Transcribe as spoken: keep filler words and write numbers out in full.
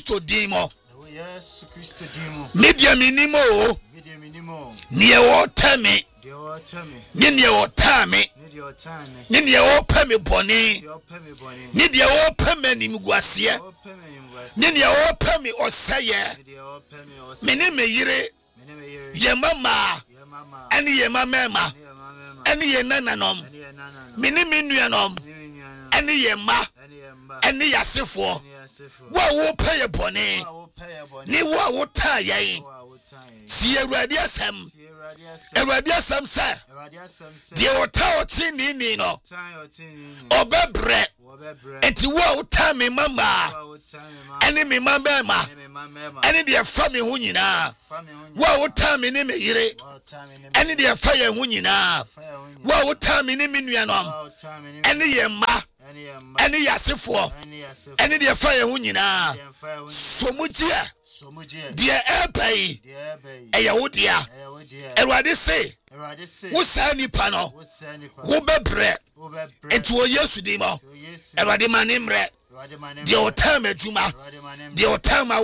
Kristo din mo. Yes, Kristo din mo. Media minimo. Media minimo. Nie wo tame. Die wo tame. Ni nie wo tame. Ni die wo tame. Ni nie wo pame boni. Die wo pame boni. Ni die wo pame nimguasie. Wo pame nimguasie. Ni nie wo pame oseye. Ni die wo pame oseye. Mene me yire. Mene me yire. Ye mama. Ye mama. Ani ye mama. Ani ye nananom. Ani ye nananom. Mene me nuanom. Ani ye ma. Ani ye ma. Ani yasefo. Wa wo paye boni. Ni wa wo ta yen. Si Awurade asem. Awurade asem se. Die wota oti ni ni no. Obebre. Enti wa wo ta me mama. Ani me mama ma. Ani de fa me hu nyina. Wa wo ta me ni me yire. Ani de fa ye hu nyina. Wa wo ta me ni me nuanom. Ani ye ma. Ani yasefo. Ani de fa ye hu nyina. Somugia. Dear Epe, Aya Wodia, Eradi say, who send you pano, who be bread, and to a yes to demo, Eradi Manimre, the Otama Juma, the Otama